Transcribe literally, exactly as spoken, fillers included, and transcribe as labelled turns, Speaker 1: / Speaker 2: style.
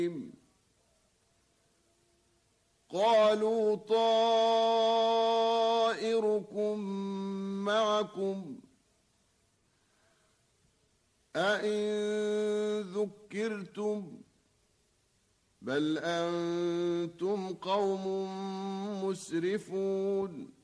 Speaker 1: قالوا طائركم معكم أئن ذكرتم بل أنتم قوم مسرفون